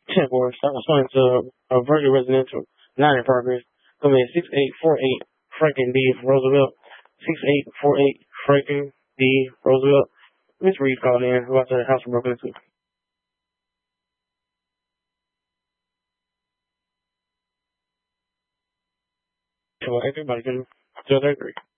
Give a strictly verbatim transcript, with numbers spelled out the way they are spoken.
ten four. Stop responding to a virtual residential. Not in progress. Come in six eight four eight Franklin D. Roosevelt. six eight four eight Franklin D. Roosevelt. Miss Reed called in about the house broken into. So everybody can do zero thirty-three.